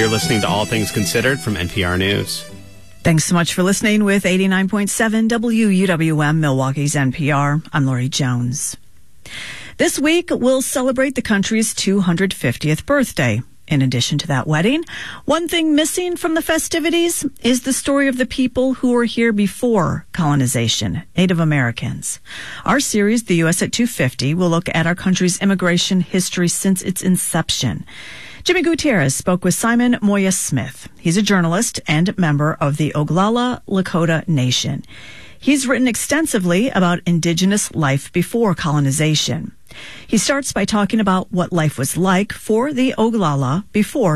You're listening to All Things Considered from NPR News. Thanks so much for listening with 89.7 WUWM, Milwaukee's NPR. I'm Lori Jones. This week, we'll celebrate the country's 250th birthday. In addition to that wedding, one thing missing from the festivities is the story of the people who were here before colonization, Native Americans. Our series, The U.S. at 250, will look at our country's immigration history since its inception. Jimmy Gutierrez spoke with Simon Moya Smith. He's a journalist and member of the Oglala Lakota Nation. He's written extensively about indigenous life before colonization. He starts by talking about what life was like for the Oglala before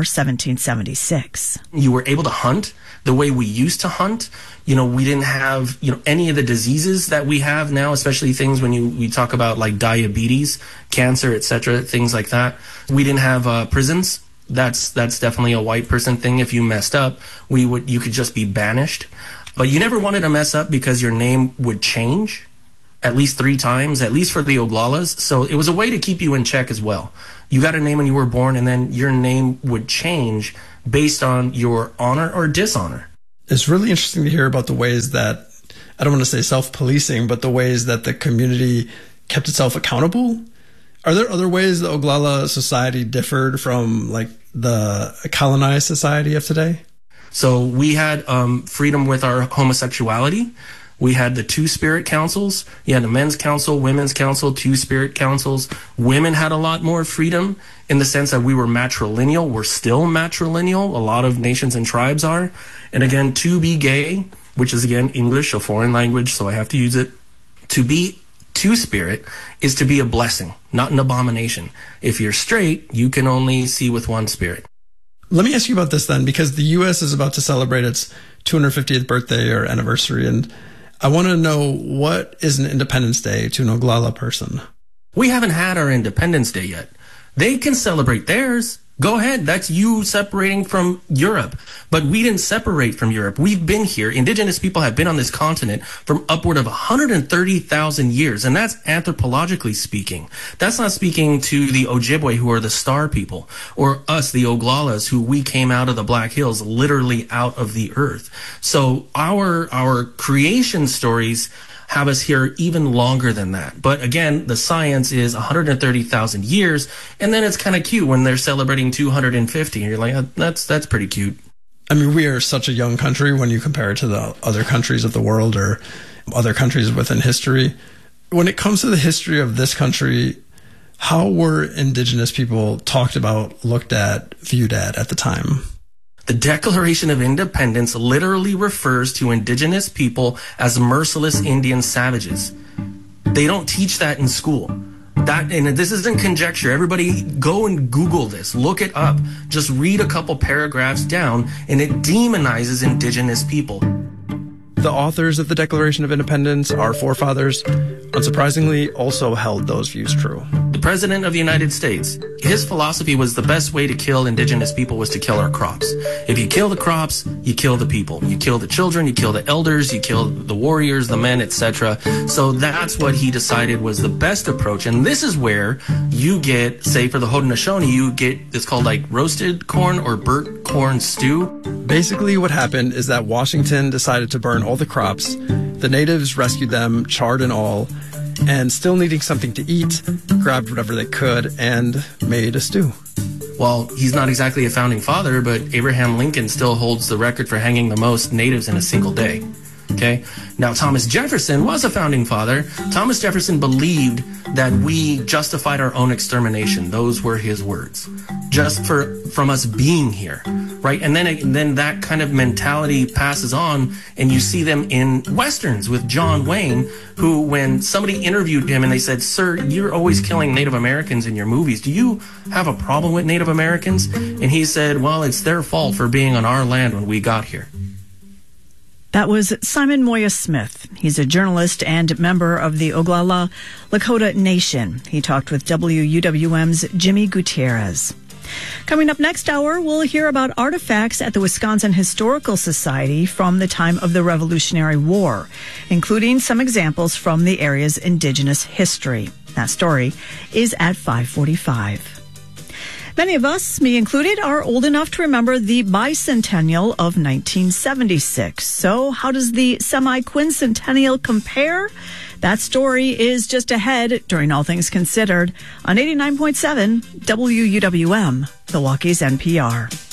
1776. You were able to hunt the way we used to hunt. We didn't have, any of the diseases that we have now, especially things when we talk about like diabetes, cancer, etc., things like that. We didn't have prisons. That's definitely a white person thing. If you messed up, you could just be banished. But you never wanted to mess up because your name would change at least 3 times, at least for the Oglalas. So it was a way to keep you in check as well. You got a name when you were born, and then your name would change based on your honor or dishonor. It's really interesting to hear about the ways that, I don't want to say self-policing, but the ways that the community kept itself accountable. Are there other ways the Oglala society differed from like the colonized society of today? So we had freedom with our homosexuality. We had the two-spirit councils. You had the men's council, women's council, two-spirit councils. Women had a lot more freedom in the sense that we were matrilineal. We're still matrilineal. A lot of nations and tribes are. And again, to be gay, which is again English, a foreign language, so I have to use it. To be two-spirit is to be a blessing, not an abomination. If you're straight, you can only see with one spirit. Let me ask you about this then, because the U.S. is about to celebrate its 250th birthday or anniversary, and I want to know, what is an Independence Day to an Oglala person? We haven't had our Independence Day yet. They can celebrate theirs. Go ahead. That's you separating from Europe. But we didn't separate from Europe. We've been here. Indigenous people have been on this continent from upward of 130,000 years. And that's anthropologically speaking. That's not speaking to the Ojibwe, who are the star people, or us, the Oglalas, who we came out of the Black Hills, literally out of the earth. So our creation stories have us here even longer than that. But again, the science is 130,000 years, and then it's kind of cute when they're celebrating 250. And you're like, that's pretty cute. I mean, we are such a young country when you compare it to the other countries of the world or other countries within history. When it comes to the history of this country, how were indigenous people talked about, looked at, viewed at the time? The Declaration of Independence literally refers to indigenous people as merciless Indian savages. They don't teach that in school. And this isn't conjecture. Everybody go and Google this. Look it up. Just read a couple paragraphs down, and it demonizes indigenous people. The authors of the Declaration of Independence, our forefathers, unsurprisingly also held those views true. The President of the United States, his philosophy was the best way to kill indigenous people was to kill our crops. If you kill the crops, you kill the people. You kill the children, you kill the elders, you kill the warriors, the men, etc. So that's what he decided was the best approach. And this is where you get, say for the Haudenosaunee, you get, it's called like roasted corn or burnt corn stew. Basically what happened is that Washington decided to burn all the crops. The natives rescued them, charred and all, and still needing something to eat, grabbed whatever they could and made a stew. Well, he's not exactly a founding father, but Abraham Lincoln still holds the record for hanging the most natives in a single day. Okay? Now, Thomas Jefferson was a founding father. Thomas Jefferson believed that we justified our own extermination. Those were his words. Just from us being here, right? And then that kind of mentality passes on, and you see them in Westerns with John Wayne, who, when somebody interviewed him and they said, "Sir, you're always killing Native Americans in your movies. Do you have a problem with Native Americans?" And he said, "Well, it's their fault for being on our land when we got here." That was Simon Moya Smith. He's a journalist and member of the Oglala Lakota Nation. He talked with WUWM's Jimmy Gutierrez. Coming up next hour, we'll hear about artifacts at the Wisconsin Historical Society from the time of the Revolutionary War, including some examples from the area's indigenous history. That story is at 5:45. Many of us, me included, are old enough to remember the bicentennial of 1976. So how does the semi-quincentennial compare? That story is just ahead during All Things Considered on 89.7 WUWM, Milwaukee's NPR.